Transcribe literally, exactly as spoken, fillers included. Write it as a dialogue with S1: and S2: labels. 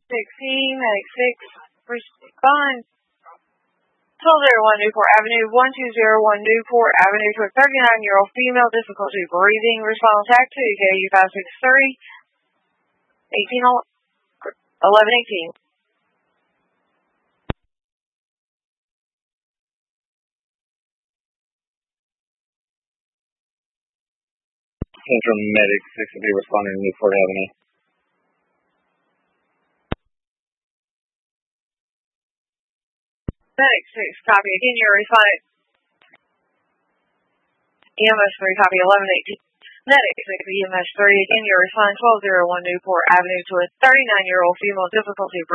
S1: sixteen, Medic six, respond. twelve oh one Newport Avenue, one two zero one Newport Avenue to a thirty-nine-year-old female, difficulty breathing. Respond tag two, K U five six three, eighteen eleven eighteen.
S2: Central Medic six will be responding to Newport Avenue.
S1: Medic six, copy. Again, you're responding. E M S three, copy. eleven eighteen. Medic six, E M S three. Again, you're responding. twelve oh one Newport Avenue to a thirty-nine-year-old female, difficulty breathing.